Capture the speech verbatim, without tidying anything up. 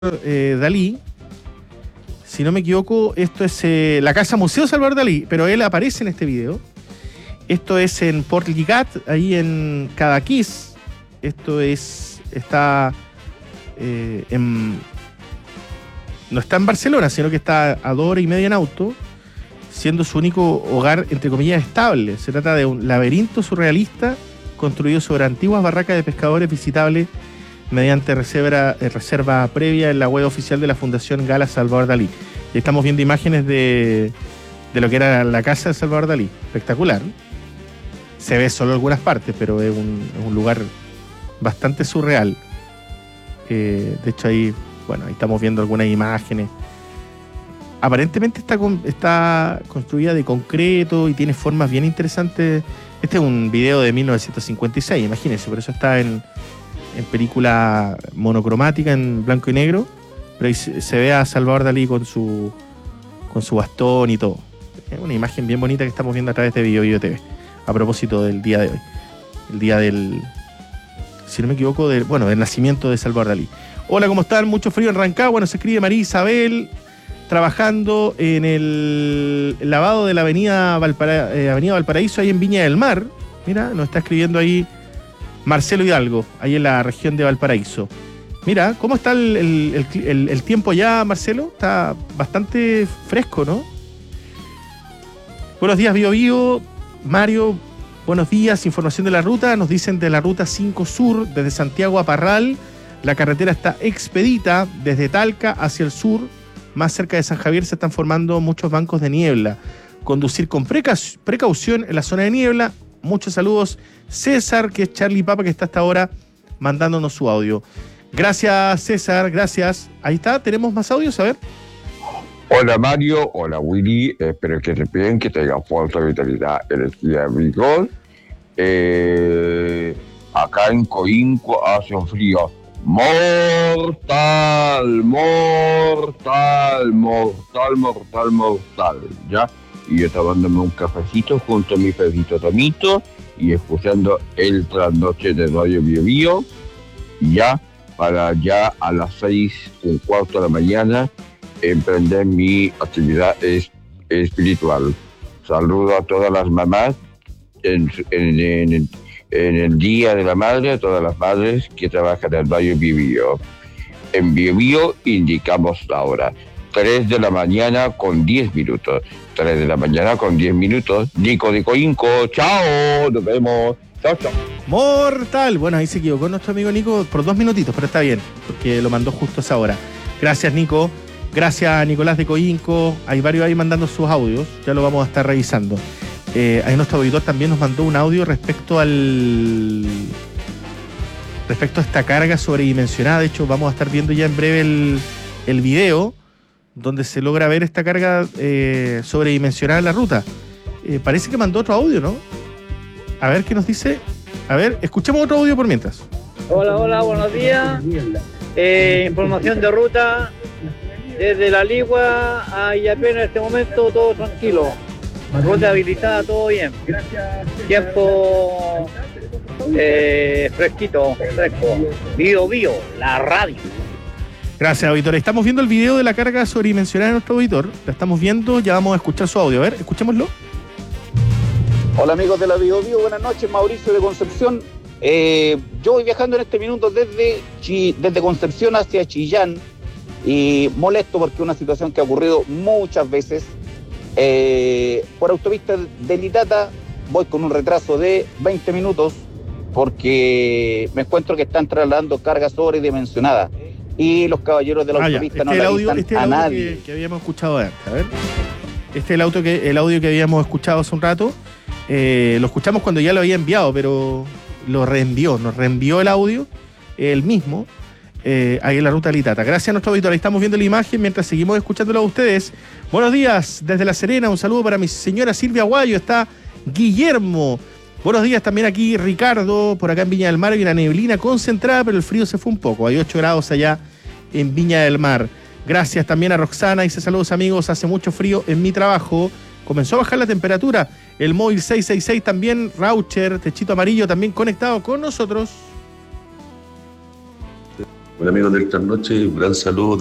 eh, Dalí. Si no me equivoco, esto es eh, la Casa Museo Salvador Dalí, pero él aparece en este video. Esto es en Port Lligat, ahí en Cadaqués. Esto es, está eh, en, no está en Barcelona, sino que está a dos horas y media en auto, siendo su único hogar, entre comillas, estable. Se trata de un laberinto surrealista construido sobre antiguas barracas de pescadores visitables mediante reserva, reserva previa en la web oficial de la Fundación Gala Salvador Dalí. Y estamos viendo imágenes de, de lo que era la casa de Salvador Dalí. Espectacular. Se ve solo algunas partes, pero es un, es un lugar bastante surreal. Eh, de hecho, ahí, bueno, ahí estamos viendo algunas imágenes. Aparentemente está, con, está construida de concreto y tiene formas bien interesantes. Este es un video de mil novecientos cincuenta y seis, imagínense, por eso está en... en película monocromática, en blanco y negro, pero ahí se, se ve a Salvador Dalí con su con su bastón y todo. Es una imagen bien bonita que estamos viendo a través de Bio Bio T V, a propósito del día de hoy, el día del, si no me equivoco, del, bueno, del nacimiento de Salvador Dalí. Hola, ¿cómo están? Mucho frío en Rancagua, nos escribe María Isabel, trabajando en el lavado de la avenida, Valpara, eh, avenida Valparaíso, ahí en Viña del Mar. Mira, nos está escribiendo ahí Marcelo Hidalgo, ahí en la región de Valparaíso. Mira, ¿cómo está el, el, el, el tiempo ya, Marcelo? Está bastante fresco, ¿no? Buenos días, Bio Bio. Mario, buenos días. Información de la ruta. Nos dicen de la ruta cinco Sur, desde Santiago a Parral. La carretera está expedita desde Talca hacia el sur. Más cerca de San Javier se están formando muchos bancos de niebla. Conducir con preca- precaución en la zona de niebla. Muchos saludos. César, que es Charlie Papa, que está hasta ahora mandándonos su audio. Gracias, César, gracias. Ahí está, tenemos más audios, a ver. Hola Mario, hola Willy, espero que se bien, que tengan fuerza, vitalidad, energía, vigor. Eh, acá en Coinco hace un frío mortal, mortal, mortal, mortal, mortal, ¿ya? Y yo estaba dándome un cafecito junto a mi Pedrito Tomito y escuchando el trasnoche de Radio Bio Bio, ya para ya a las seis, un cuarto de la mañana, emprender mi actividad es, espiritual. Saludo a todas las mamás en, en, en, en el Día de la Madre, a todas las madres que trabajan en Radio Bio Bio. En Bio Bio indicamos la hora. tres de la mañana con diez minutos. tres de la mañana con diez minutos. Nico de Coinco, chao, nos vemos. Chao, chao. Mortal. Bueno, ahí se equivocó nuestro amigo Nico por dos minutitos, pero está bien, porque lo mandó justo a esa hora. Gracias, Nico. Gracias a Nicolás de Coinco. Hay varios ahí mandando sus audios. Ya lo vamos a estar revisando. Eh, ahí nuestro auditor también nos mandó un audio respecto al... respecto a esta carga sobredimensionada. De hecho, vamos a estar viendo ya en breve el, el video donde se logra ver esta carga eh, sobredimensionada en la ruta. Eh, parece que mandó otro audio, ¿no? A ver qué nos dice. A ver, escuchemos otro audio por mientras. Hola, hola, buenos días. Eh, información de ruta. Desde La Ligua a Illapel en este momento todo tranquilo. Ruta habilitada, todo bien. Tiempo eh, fresquito, fresco. Bio Bio, la radio. Gracias, auditor. Estamos viendo el video de la carga sobredimensionada de nuestro auditor. La estamos viendo, ya vamos a escuchar su audio. A ver, escuchémoslo. Hola amigos de la Bio Bio, buenas noches, Mauricio de Concepción. Eh, yo voy viajando en este minuto desde, Chi, desde Concepción hacia Chillán y molesto porque es una situación que ha ocurrido muchas veces. Eh, por autopista de Litata voy con un retraso de veinte minutos porque me encuentro que están trasladando cargas sobredimensionadas. Y los caballeros de la ah, autopista este no le avisan este a audio nadie. Que, que habíamos escuchado antes. A ver. Este es el, auto que, el audio que habíamos escuchado hace un rato. Eh, lo escuchamos cuando ya lo había enviado, pero lo reenvió. Nos reenvió el audio, el mismo, eh, ahí en la ruta Litata. Gracias a nuestro auditor. Ahí estamos viendo la imagen mientras seguimos escuchándolo a ustedes. Buenos días desde La Serena. Un saludo para mi señora Silvia Guayo. Está Guillermo. Buenos días también aquí Ricardo, por acá en Viña del Mar hay una neblina concentrada, pero el frío se fue un poco, hay ocho grados allá en Viña del Mar. Gracias también a Roxana, dice saludos amigos, hace mucho frío en mi trabajo, comenzó a bajar la temperatura, el móvil seis seis seis también, Raucher, Techito Amarillo también conectado con nosotros. Hola amigos del Trasnoche, un gran saludo